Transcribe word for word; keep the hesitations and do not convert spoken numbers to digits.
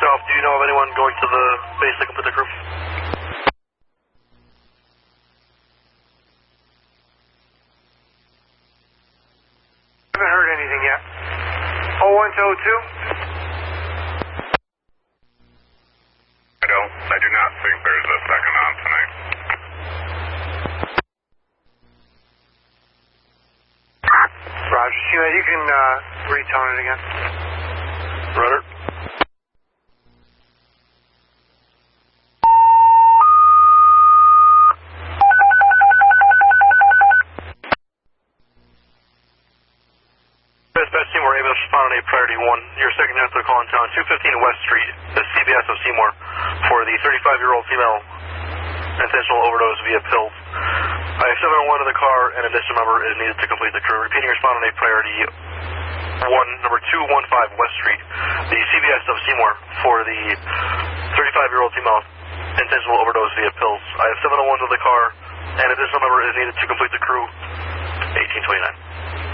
off. Do you know of anyone going to the base to complete the crew? I haven't heard anything yet. oh one to oh two? I don't. I do not think there's a second on tonight. Roger. You, you can uh, retone it again. Runner. Dispatch Seymour, able to respond on a priority one. Your second answer call in town, two fifteen West Street, the C B S of Seymour, for the thirty-five-year-old female intentional overdose via pills. I have seven oh one to the car, and an additional member is needed to complete the crew. Repeating, respond on a priority one, number two one five West Street, the C B S of Seymour, for the thirty-five-year-old female intentional overdose via pills. I have seven oh one to the car, and an additional member is needed to complete the crew. eighteen twenty-nine.